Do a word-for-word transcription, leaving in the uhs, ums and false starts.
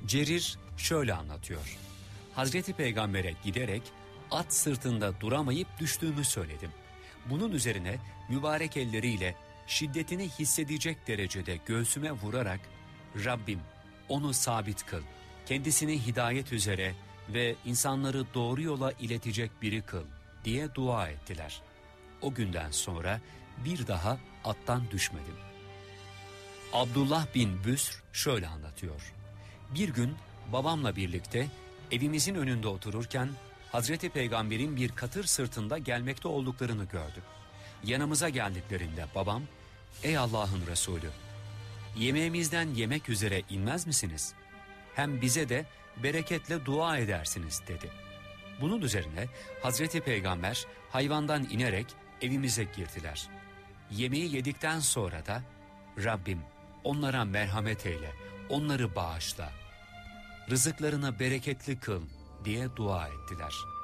Cerir şöyle anlatıyor. Hazreti Peygamber'e giderek at sırtında duramayıp düştüğümü söyledim. Bunun üzerine mübarek elleriyle şiddetini hissedecek derecede göğsüme vurarak Rabbim onu sabit kıl, kendisini hidayet üzere ve insanları doğru yola iletecek biri kıl diye dua ettiler. O günden sonra bir daha attan düşmedim. Abdullah bin Büsr şöyle anlatıyor. Bir gün babamla birlikte evimizin önünde otururken Hazreti Peygamber'in bir katır sırtında gelmekte olduklarını gördük. Yanımıza geldiklerinde babam, "Ey Allah'ın Resulü, yemeğimizden yemek üzere inmez misiniz? Hem bize de bereketle dua edersiniz," dedi. Bunun üzerine Hazreti Peygamber hayvandan inerek evimize girdiler. Yemeği yedikten sonra da Rabbim onlara merhamet eyle, onları bağışla, rızıklarını bereketli kıl diye dua ettiler.